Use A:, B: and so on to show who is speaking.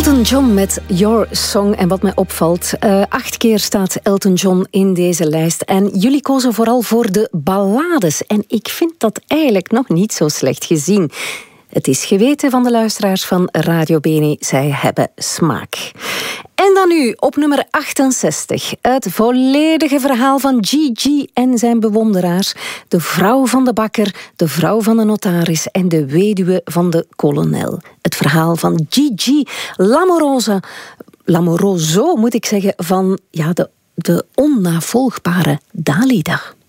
A: Elton John met Your Song. En wat mij opvalt, 8 keer staat Elton John in deze lijst. En jullie kozen vooral voor de ballades. En ik vind dat eigenlijk nog niet zo slecht gezien. Het is geweten van de luisteraars van Radio Beni. Zij hebben smaak. En dan nu op nummer 68. Het volledige verhaal van Gigi en zijn bewonderaars. De vrouw van de bakker, de vrouw van de notaris en de weduwe van de kolonel. Het verhaal van Gigi Lamoroso, moet ik zeggen, van de onnavolgbare Dalida.